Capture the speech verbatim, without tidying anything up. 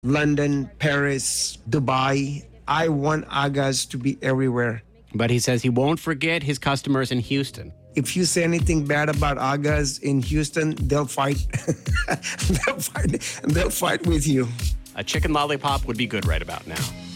London, Paris, Dubai. I want Agas to be everywhere. But he says he won't forget his customers in Houston. If you say anything bad about Agas in Houston, they'll fight. they'll fight. They'll fight with you. A chicken lollipop would be good right about now.